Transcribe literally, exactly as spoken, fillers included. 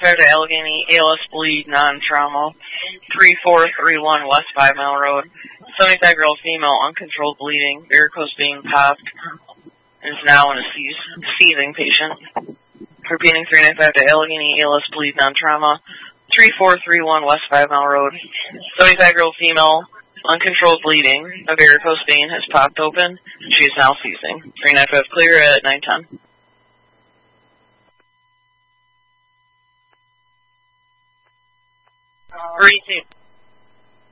five to Allegheny, A L S bleed, non-trauma. three four three one West five Mile Road. seventy-five-year-old female, uncontrolled bleeding, varicose vein popped, is now in a seize, seizing patient. Repeating three ninety-five to Allegheny, A L S bleed, non-trauma. three four three one West five Mile Road. seventy-five-year-old female, uncontrolled bleeding, a varicose vein has popped open, she is now seizing. three ninety-five clear at nine ten. Receive.